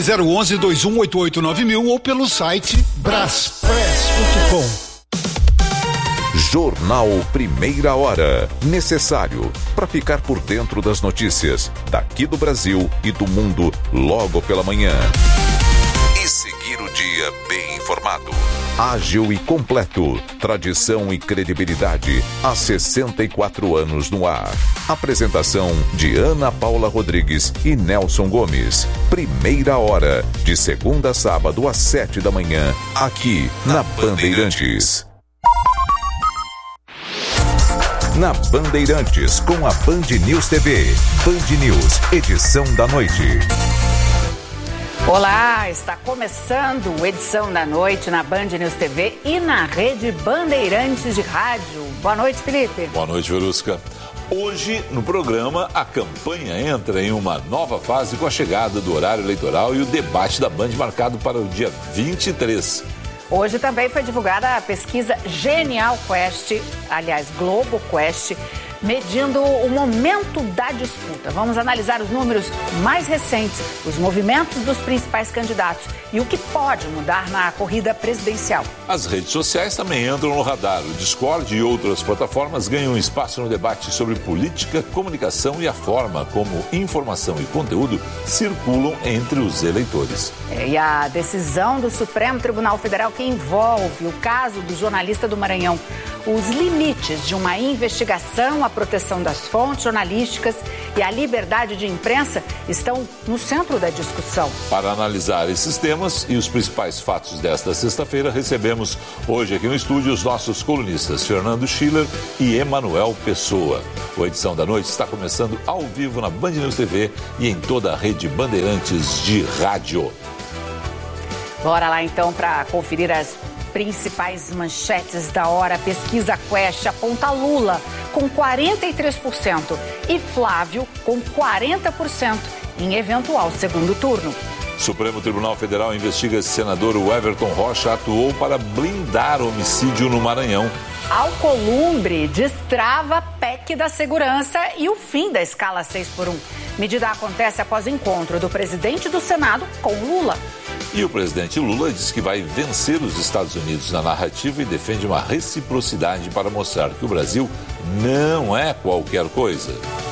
011-2188-9000 ou pelo site braspress.com. Jornal Primeira Hora. Necessário para ficar por dentro das notícias daqui do Brasil e do mundo logo pela manhã. E seguir o dia bem informado. Ágil e completo. Tradição e credibilidade há 64 anos no ar. Apresentação de Ana Paula Rodrigues e Nelson Gomes. Primeira Hora, de segunda a sábado às 7 da manhã, aqui na Bandeirantes. Na Bandeirantes, com a Band News TV. Band News, edição da noite. Olá, está começando a edição da noite na Band News TV e na rede Bandeirantes de Rádio. Boa noite, Felipe. Boa noite, Verusca. Hoje, no programa, a campanha entra em uma nova fase com a chegada do horário eleitoral e o debate da Band marcado para o dia 23. Hoje também foi divulgada a pesquisa Genial Quest, aliás, Globo Quest, medindo o momento da disputa. Vamos analisar os números mais recentes, os movimentos dos principais candidatos e o que pode mudar na corrida presidencial. As redes sociais também entram no radar. O Discord e outras plataformas ganham espaço no debate sobre política, comunicação e a forma como informação e conteúdo circulam entre os eleitores. E a decisão do Supremo Tribunal Federal que envolve o caso do jornalista do Maranhão. Os limites de uma investigação, a proteção das fontes jornalísticas e a liberdade de imprensa estão no centro da discussão. Para analisar esses temas e os principais fatos desta sexta-feira, recebemos hoje aqui no estúdio os nossos colunistas Fernando Schiller e Emanuel Pessoa. A edição da noite está começando ao vivo na Band News TV e em toda a rede Bandeirantes de rádio. Bora lá então para conferir as principais manchetes da hora. A pesquisa Quest aponta Lula com 43% e Flávio com 40% em eventual segundo turno. Supremo Tribunal Federal investiga se senador Everton Rocha atuou para blindar homicídio no Maranhão. Alcolumbre destrava a PEC da segurança e o fim da escala 6x1. Medida acontece após encontro do presidente do Senado com Lula. E o presidente Lula diz que vai vencer os Estados Unidos na narrativa e defende uma reciprocidade para mostrar que o Brasil não é qualquer coisa.